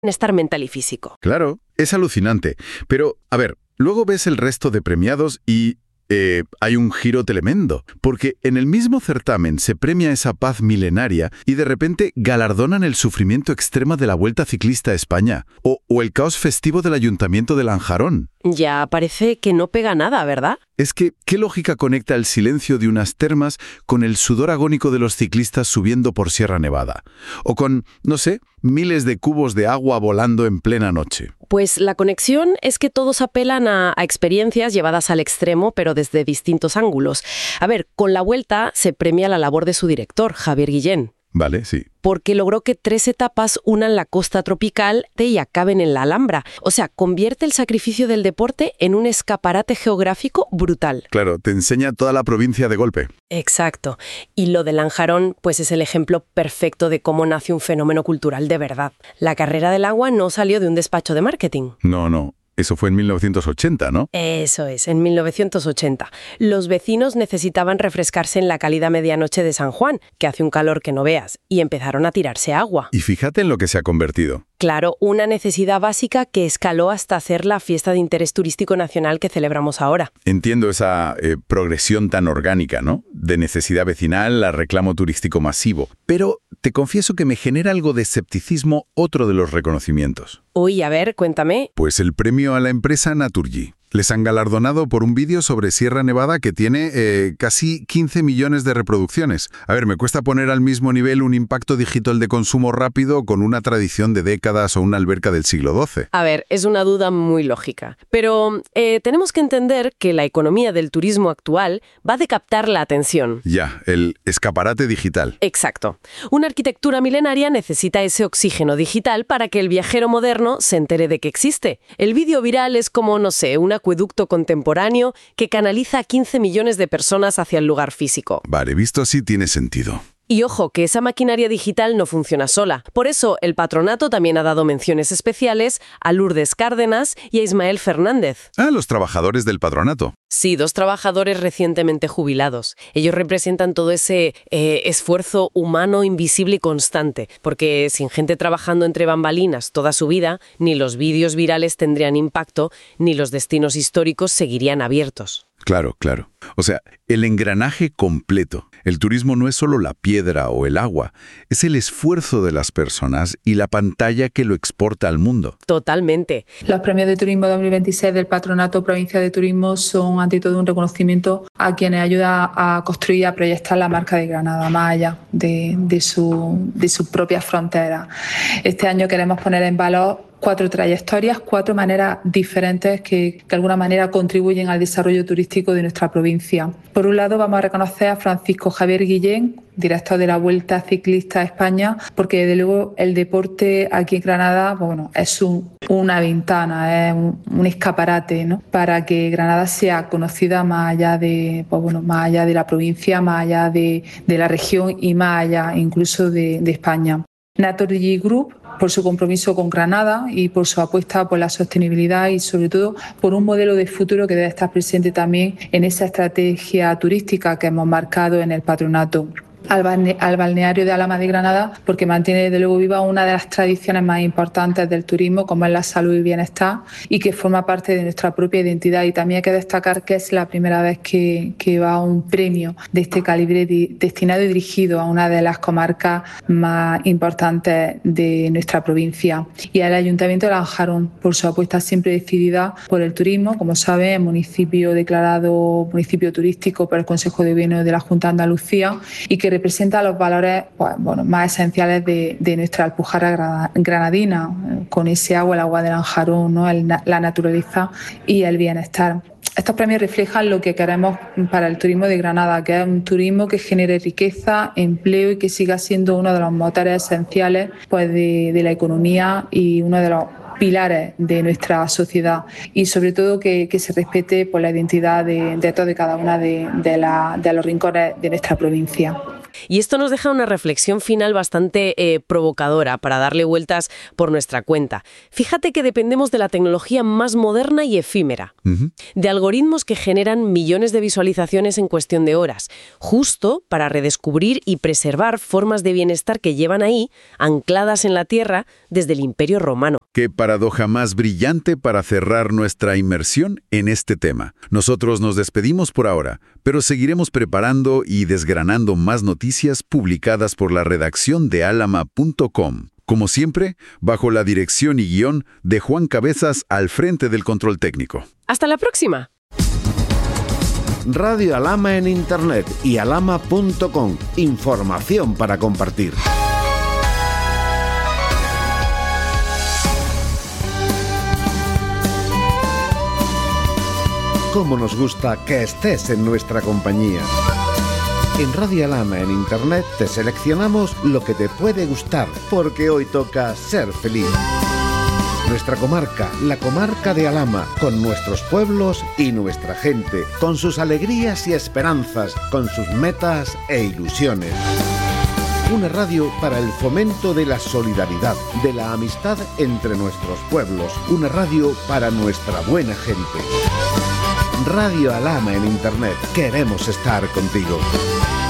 bienestar mental y físico. Claro, es alucinante. Pero, a ver, luego ves el resto de premiados y hay un giro tremendo, porque en el mismo certamen se premia esa paz milenaria y de repente galardonan el sufrimiento extremo de la Vuelta Ciclista a España o el caos festivo del Ayuntamiento de Lanjarón. Ya parece que no pega nada, ¿verdad? Es que, ¿qué lógica conecta el silencio de unas termas con el sudor agónico de los ciclistas subiendo por Sierra Nevada? O con, no sé, miles de cubos de agua volando en plena noche. Pues la conexión es que todos apelan a experiencias llevadas al extremo, pero desde distintos ángulos. A ver, con la Vuelta se premia la labor de su director, Javier Guillén. Vale, sí. Porque logró que 3 etapas unan la costa tropical y acaben en la Alhambra. O sea, convierte el sacrificio del deporte en un escaparate geográfico brutal. Claro, te enseña toda la provincia de golpe. Exacto. Y lo de Lanjarón, pues es el ejemplo perfecto de cómo nace un fenómeno cultural de verdad. La carrera del agua no salió de un despacho de marketing. No. Eso fue en 1980, ¿no? Eso es, en 1980. Los vecinos necesitaban refrescarse en la cálida medianoche de San Juan, que hace un calor que no veas, y empezaron a tirarse agua. Y fíjate en lo que se ha convertido. Claro, una necesidad básica que escaló hasta hacer la fiesta de interés turístico nacional que celebramos ahora. Entiendo esa progresión tan orgánica, ¿no? De necesidad vecinal a reclamo turístico masivo. Pero te confieso que me genera algo de escepticismo otro de los reconocimientos. Uy, a ver, cuéntame. Pues el premio a la empresa Naturgy. Les han galardonado por un vídeo sobre Sierra Nevada que tiene casi 15 millones de reproducciones. A ver, me cuesta poner al mismo nivel un impacto digital de consumo rápido con una tradición de décadas o una alberca del siglo XII. A ver, es una duda muy lógica. Pero tenemos que entender que la economía del turismo actual va de captar la atención. Ya, el escaparate digital. Exacto. Una arquitectura milenaria necesita ese oxígeno digital para que el viajero moderno se entere de que existe. El vídeo viral es como, no sé, un acueducto contemporáneo que canaliza a 15 millones de personas hacia el lugar físico. Vale, visto así tiene sentido. Y ojo, que esa maquinaria digital no funciona sola. Por eso, el patronato también ha dado menciones especiales a Lourdes Cárdenas y a Ismael Fernández. Ah, los trabajadores del patronato. Sí, 2 trabajadores recientemente jubilados. Ellos representan todo ese esfuerzo humano, invisible y constante, porque sin gente trabajando entre bambalinas toda su vida, ni los vídeos virales tendrían impacto, ni los destinos históricos seguirían abiertos. Claro. O sea, el engranaje completo. El turismo no es solo la piedra o el agua, es el esfuerzo de las personas y la pantalla que lo exporta al mundo. Totalmente. Los premios de turismo 2026 del Patronato Provincia de Turismo son ante todo un reconocimiento a quienes ayudan a construir y a proyectar la marca de Granada más allá de sus propias fronteras. Este año queremos poner en valor 4 trayectorias, 4 maneras diferentes que de alguna manera contribuyen al desarrollo turístico de nuestra provincia. Por un lado, vamos a reconocer a Francisco Javier Guillén, director de la Vuelta Ciclista a España, porque desde luego el deporte aquí en Granada, es una ventana, es un escaparate, ¿no? Para que Granada sea conocida más allá de la provincia, más allá de la región y más allá incluso de España. Naturgy Group, por su compromiso con Granada y por su apuesta por la sostenibilidad y sobre todo por un modelo de futuro que debe estar presente también en esa estrategia turística que hemos marcado en el patronato. Al balneario de Alhama de Granada, porque mantiene desde luego viva una de las tradiciones más importantes del turismo, como es la salud y bienestar, y que forma parte de nuestra propia identidad. Y también hay que destacar que es la primera vez que va un premio de este calibre destinado y dirigido a una de las comarcas más importantes de nuestra provincia. Y al Ayuntamiento de Lanjarón, por su apuesta siempre decidida por el turismo, como saben, municipio declarado municipio turístico por el Consejo de Gobierno de la Junta de Andalucía, y que representa los valores más esenciales de nuestra Alpujarra granadina, con ese agua, el agua de Lanjarón, ¿no? La naturaleza y el bienestar. Estos premios reflejan lo que queremos para el turismo de Granada, que es un turismo que genere riqueza, empleo y que siga siendo uno de los motores esenciales de la economía y uno de los pilares de nuestra sociedad, y sobre todo que se respete por la identidad de todos y cada una de los rincones de nuestra provincia. Y esto nos deja una reflexión final bastante provocadora para darle vueltas por nuestra cuenta. Fíjate que dependemos de la tecnología más moderna y efímera, de algoritmos que generan millones de visualizaciones en cuestión de horas, justo para redescubrir y preservar formas de bienestar que llevan ahí, ancladas en la tierra, desde el Imperio Romano. Qué paradoja más brillante para cerrar nuestra inmersión en este tema. Nosotros nos despedimos por ahora, pero seguiremos preparando y desgranando más noticias publicadas por la redacción de alama.com. Como siempre, bajo la dirección y guión de Juan Cabezas al frente del control técnico. ¡Hasta la próxima! Radio Alama en Internet y alama.com. Información para compartir. Cómo nos gusta que estés en nuestra compañía. En Radio Alama en Internet te seleccionamos lo que te puede gustar, porque hoy toca ser feliz. Nuestra comarca, la comarca de Alama, con nuestros pueblos y nuestra gente, con sus alegrías y esperanzas, con sus metas e ilusiones. Una radio para el fomento de la solidaridad, de la amistad entre nuestros pueblos. Una radio para nuestra buena gente. Radio Alama en Internet. Queremos estar contigo.